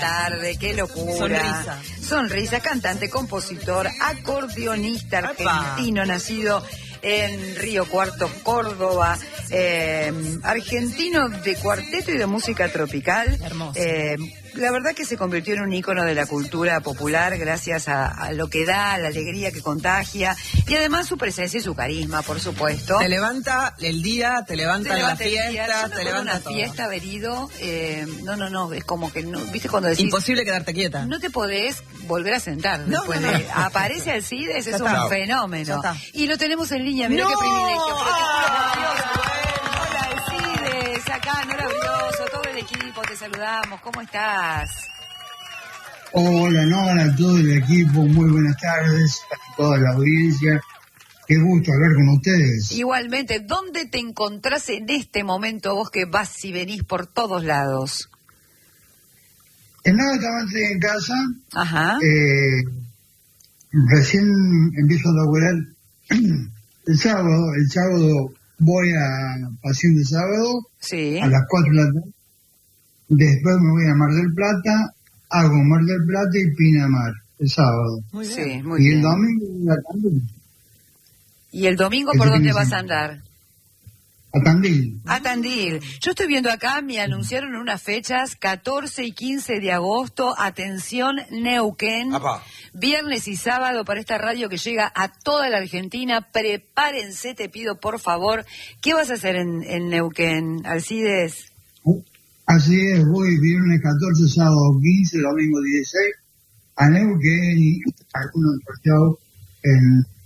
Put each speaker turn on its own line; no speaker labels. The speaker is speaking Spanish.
tarde, qué locura. Sonrisa, cantante, compositor, acordeonista argentino, nacido en Río Cuarto, Córdoba, argentino de cuarteto y de música tropical.
Hermoso.
La verdad que se convirtió en un ícono de la cultura popular gracias a lo que da, a la alegría que contagia y además su presencia y su carisma, por supuesto.
Te levanta el día, te levanta la fiesta, te levanta
una
todo.
Fiesta, Berido, no, es como que no, ¿viste cuando decís?
Imposible quedarte quieta.
No te podés volver a sentar después de aparece Alcides, es un fenómeno. Y lo tenemos en línea, mira qué privilegio. Hola Alcides, acá Nora Brioso, todo el equipo, te saludamos, ¿cómo estás?
Hola Nora, a todo el equipo, muy buenas tardes a toda la audiencia. Qué gusto hablar con ustedes.
Igualmente, ¿dónde te encontrás en este momento vos que vas y venís por todos lados?
Estaba en casa.
Ajá.
Recién empiezo a laburar el sábado voy a Pasión de Sábado,
sí,
a las 4 de la tarde. Después me voy a Mar del Plata, hago Mar del Plata y Pinamar el sábado.
Muy bien. Sí, muy bien.
Y el domingo a Tandil.
¿Y el domingo por dónde vas a andar?
A Tandil.
A Tandil. Yo estoy viendo acá, me anunciaron unas fechas, 14 y 15 de agosto, atención Neuquén, viernes y sábado para esta radio que llega a toda la Argentina. Prepárense, te pido por favor. ¿Qué vas a hacer en Neuquén, Alcides?
Así es, voy viernes 14, sábado 15, domingo 16, a Neuquén y algunos sorteados en